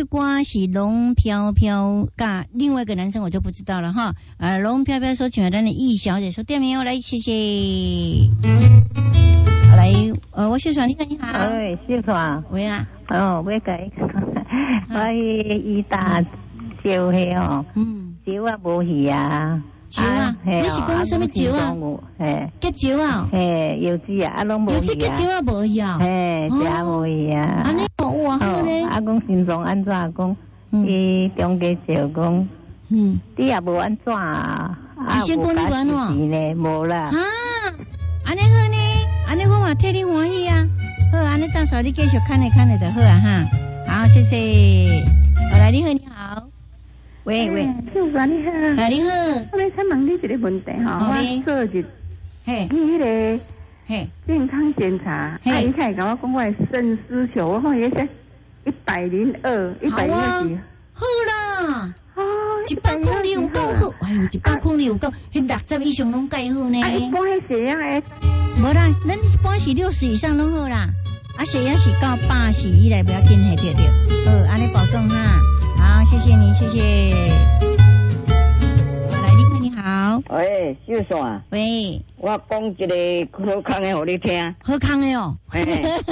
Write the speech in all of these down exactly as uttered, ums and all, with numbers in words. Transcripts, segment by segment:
句歌是龙飘飘，噶另外一个男生我就不知道了哈。呃，龙飘飘所请的咱的易小姐说店名哦，来谢谢。来，呃，我秀爽，你好，你好。 哎，秀爽。 喂啊。 哦，我改，我伊大招去哦。嗯。招啊无去啊。 招啊？你是讲什么招啊？ 嘿。 吉招啊？ 嘿，柚子啊，啊拢无去啊。 柚子吉招啊无去啊？ 嘿，食无去啊。 安尼哇好咧。 啊，讲心脏安怎讲？伊中间就讲，嗯，你也无安怎啊？ 啊，先讲你安怎？ 呢，无啦。 啊，安尼好呢，安尼我嘛替你欢喜啊。好，安尼到时候你继续看来看来就好啊哈。好，谢谢。好来，你好，你好。喂喂， 秀爽你好。 啊，你好。 我来请问你一个问题哈，我昨日嘿， 去迄个嘿健康检查，啊，伊开始甲我讲我的肾丝球，我看伊写一百零二，一百零二几。 好啦。哦，一百公里有够好，哎呦，一百公里有够，迄六十以上拢介好呢。 啊，一般迄血压诶， 无啦，咱一般是六十以上拢好啦。啊，血压是到八十以内不要紧，嘿对对。好，安尼保重哈。好，谢谢你，谢谢。来，你好，你好。 喂，秀爽。 喂。 我讲一个好康的，互你听。 好康的哦。 嘿。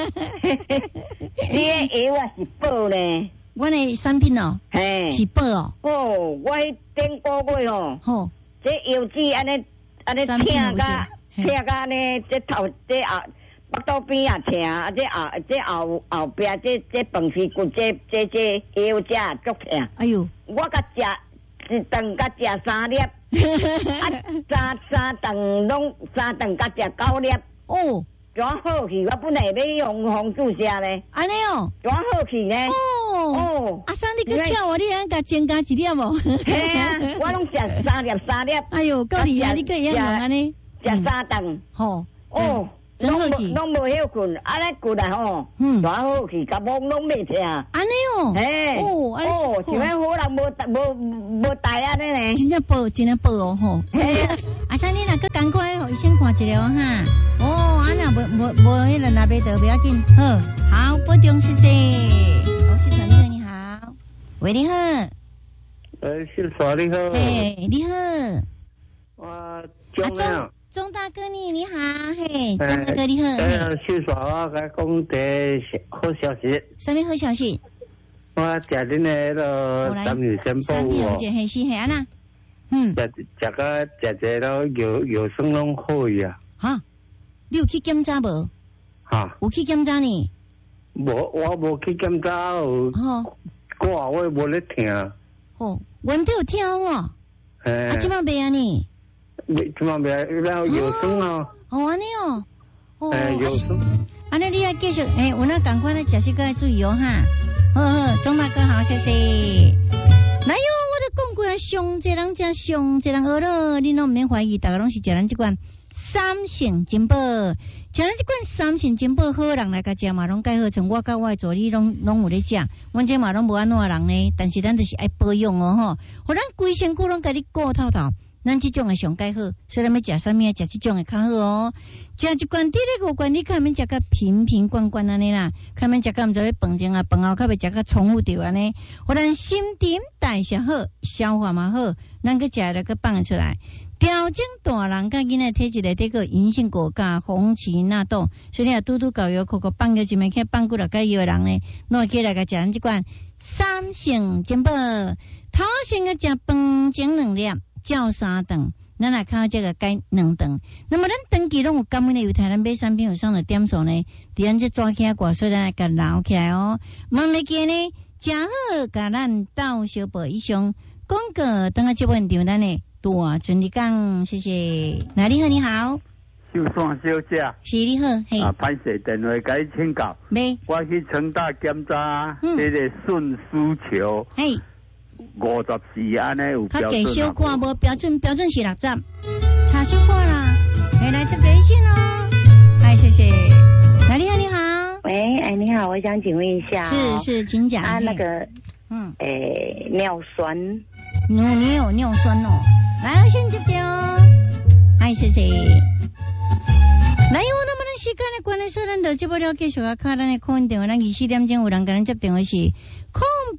你的药啊是宝呢。 我的产品哦， 嘿， 是宝哦。 哦，我顶个月哦， 吼， 这药剂安尼安尼疼甲疼甲呢，这头这后腹肚边啊疼，啊这后这后后边这这饭屁股这这这腰只足疼。 哎呦， 我甲食一顿甲食三粒，啊三三顿拢三顿甲食九粒。 哦。 怎好去？我本来要用红注射呢。 安尼哦。 怎好去呢？ 哦。哦。阿三，你佮叫我，你安甲增加一粒无？ 嘿啊，我拢食三粒三粒。 哎呦，够厉害！你佮一样用安尼。 食三顿。 吼。 哦。 真好去。 拢无休困，安尼困啊吼。嗯。怎好去？甲梦拢袂听。 安尼哦。 嘿。 哦，安尼。 哦，像迄好人无无无带安尼呢。 真正宝，真正宝哦吼。嘿啊。阿三，你若佮赶快，互医生看一下哈。哦。啊，那无无无迄个那边的不要紧，好，好，保重，谢谢。哦，秀爽你好，你好，喂，你好。 呃，秀爽你好。 哎，你好。 我钟亮。 钟大哥你你好，嘿，钟大哥你好。 呃，秀爽我甲讲第好消息。 什么好消息？ 我食恁的迄个三女仙宝哦。 三女是系安啦。嗯。 食食个食者咯，药药酸拢好呀。 哈。你有去检查无？ 哈， 有去检查呢？ 无，我无去检查哦。吼，挂我无咧听。 哦，原都有听哦。 诶。 啊，即摆袂安尼？ 袂，即摆袂，然后药酸哦。 哦，安尼哦。 哦。诶，药酸。 安尼你要继续，诶，有那赶快咧，食食个注意哦哈。好好，钟大哥好，谢谢。来哟，我都讲过啊，上济人食上济人学咯，你拢毋免怀疑，大家拢是食咱即款。三性金宝，像咱即款三性金宝好人来甲食嘛，拢介好，像我甲我的助理拢拢有咧食，阮这嘛拢无安怎人呢，但是咱就是爱保养哦吼，互咱规身躯拢甲你顾透透，咱即种的上介好，所以咱要食啥物啊？食即种的较好哦，食一罐滴咧五罐，你看免食甲瓶瓶罐罐安尼啦，看免食甲毋知要饭前啊饭后较袂食甲重复着安尼，互咱新陈代谢好，消化嘛好，咱去食了去放出来。调整大人甲囡仔体质内底个银杏果加红旗纳豆，所以你啊拄拄搞药口口放药一枚去放几落个药人呢，拢会起来甲食咱即款三性金宝，头先个食饭前两粒，照三顿，咱来靠这个改两顿。那么咱长期拢有感恩的犹太咱买产品有上的点数呢，伫咱这抓起来挂，所以咱来甲捞起来哦。慢慢记呢，食好甲咱到小宝以上广告，等下接问场咱呢。大尊你讲，谢谢。那你好，你好， 秀爽小姐。 是你好，嘿。 啊，歹势电话甲你请教。 没。 我去成大检查，嗯，这个顺丝球。嘿。五十四安尼有标准。 较低小看无标准，标准是六十，差小看啦。哎，来这个先哦。哎，谢谢。那你好，你好。 喂，哎，你好，我想请问一下、 哦。是是，请讲。 啊，那个，嗯，诶，尿酸。 你你有尿酸哦。来，先接掉。哎，谢谢。来，我那么咱时间的关系，所以咱就接不了继续啊，卡咱的空电话，咱二四点钟有人跟咱接电话是空白。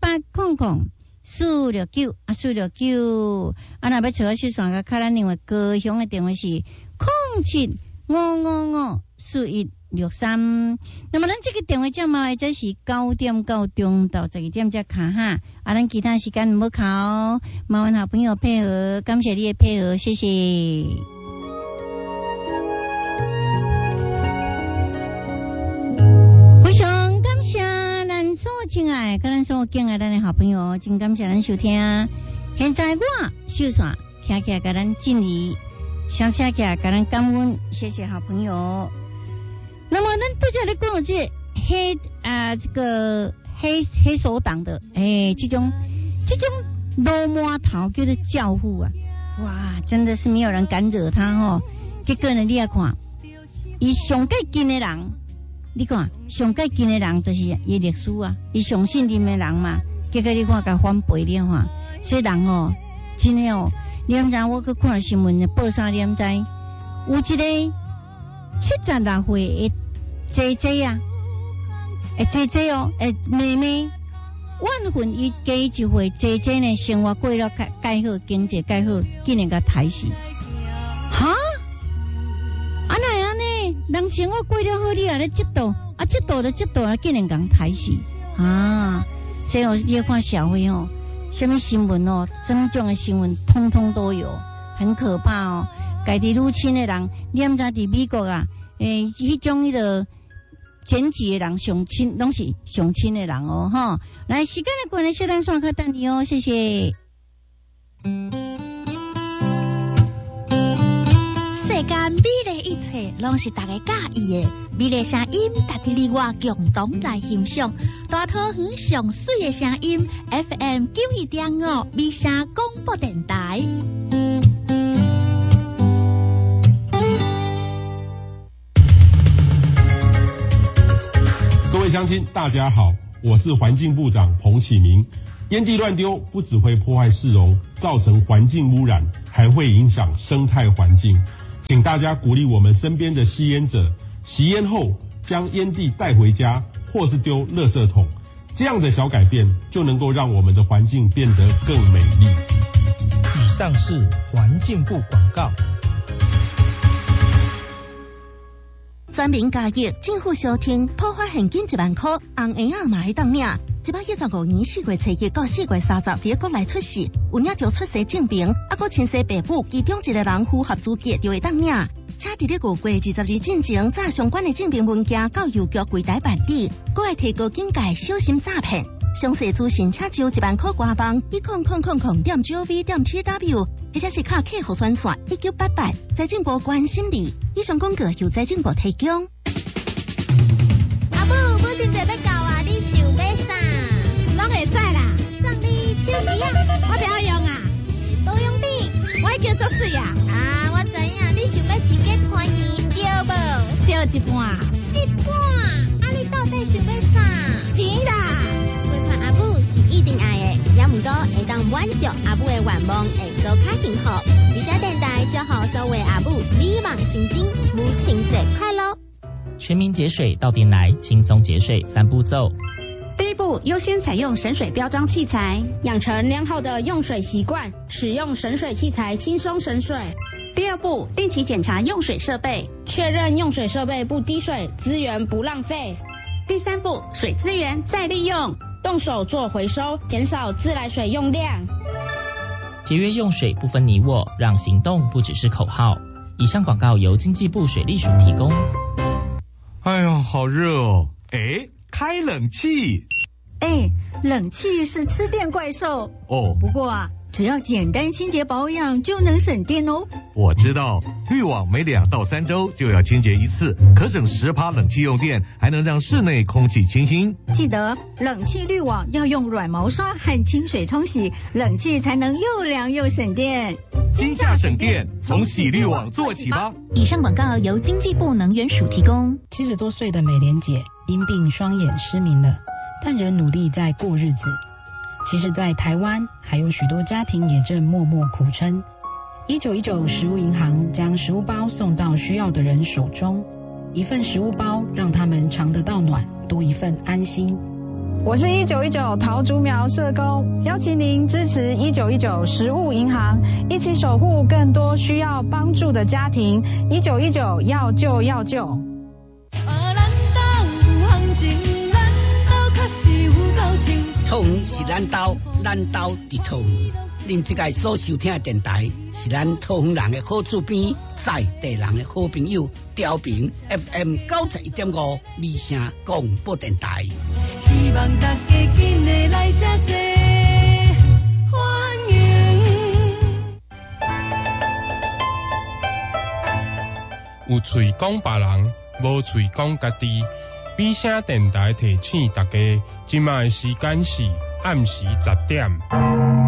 八空空四六九啊四六九啊，若要找我去算个卡咱另外高雄的电话是空七五五五四一六三。那么咱这个电话号码或者是九点到中到十二点才卡哈，啊，咱其他时间唔好卡，麻烦好朋友配合，感谢你的配合，谢谢。非常感谢咱所亲爱，跟咱所敬爱咱的好朋友，真感谢咱收听。现在我秀爽听起来跟咱敬礼，想听起来跟咱感恩，谢谢好朋友。那么咱都在咧讲这黑啊、呃，这个黑黑手党的，哎，这种这种罗马头叫做教父啊，哇，真的是没有人敢惹他哦。结果呢，你来看，伊上界近的人，你看上界近的人就是伊历史啊，伊上信任的人嘛。结果你看甲翻倍了哈，所以人哦，真的哦，你毋知我去看新闻报啥，你毋知有一个。七十六岁的姐姐啊，诶姐姐哦，诶妹妹，万分伊加一岁，姐姐呢生活过了介介好，经济介好，竟然甲抬死，哈？啊那样呢？人生活过了好，你啊咧嫉妒，啊嫉妒就嫉妒啊，竟然甲抬死啊！所以哦，你看社会哦，什么新闻哦，种种的新闻通通都有，很可怕哦。家己入侵的人，你毋知伫美国啊，诶，迄种迄个检举的人上亲，拢是上亲的人哦，吼。来，时间的关系，小等线卡等你哦，谢谢。 世间美丽一切，拢是大家喜意的。美丽声音，值得你我共同来欣赏。大桃园上水的声音 ，F M 九一点五，美声广播电台。 各位乡亲，大家好，我是环境部长彭启明。烟蒂乱丢不只会破坏市容，造成环境污染，还会影响生态环境。请大家鼓励我们身边的吸烟者，吸烟后将烟蒂带回家，或是丢垃圾桶。这样的小改变，就能够让我们的环境变得更美丽。 以上是环境部广告。 全民加益，政府小厅破发现金一万块，红婴仔嘛会当领。一百一十五年四月初一到四月三十，别国内出世，有领着出生证明，啊，搁亲生爸母，其中一个人符合资格就会当领。请伫咧五月二十日进前，查相关的证明文件到邮局柜台办理，搁爱提高警戒，小心诈骗。详细资讯请就一万块官网一空空空空点 gov 点 tw， 或者是卡客户专线一九八八，财政部关心你。以上广告由财政部提供。 阿母，母亲节要到啊，你想要啥？拢会使啦，送你手机啊，我不要用啊，都用你，我叫做水啊。啊，我知影，你想要一个团圆对无？对一半，一半。啊，你到底想要啥？钱啦。阿母是一定爱的，也毋过会当满足阿母的愿望，会做较幸福。而且电台祝福所有阿母美梦成真，母亲节快乐！ 全民节水到店来，轻松节水三步骤。 第一步，优先采用省水标章器材，养成良好的用水习惯，使用省水器材轻松省水。第二步，定期检查用水设备，确认用水设备不滴水，资源不浪费。第三步，水资源再利用。动手做回收，减少自来水用量。 节约用水不分你我，让行动不只是口号。以上广告由经济部水利署提供。 哎呦，好热哦！哎，开冷气。 哎，冷气是吃电怪兽哦。 不过啊，只要简单清洁保养就能省电哦。 我知道，滤网每两到三周就要清洁一次，可省十趴冷气用电，还能让室内空气清新。 记得冷气滤网要用软毛刷和清水冲洗，冷气才能又凉又省电。 今夏省电，从洗滤网做起吧。 以上广告由经济部能源署提供。 七十多岁的美莲姐因病双眼失明了，但仍努力在过日子。其实在台湾还有许多家庭也正默默苦撑。一九一九食物银行将食物包送到需要的人手中，一份食物包让他们尝得到暖，多一份安心。 我是一九一九桃竹苗社工，邀请您支持一九一九食物银行，一起守护更多需要帮助的家庭。一九一九要救要救。 桃园是咱岛，咱岛伫桃园。恁即个所收听的电台是咱桃园人的好厝边，在地人的好朋友，调频 F M 九十一点五，美声广播电台。希望大家今日来这坐，欢迎。 有嘴讲别人，无嘴讲家己。美声电台提醒大家，今麦时间是暗时十点。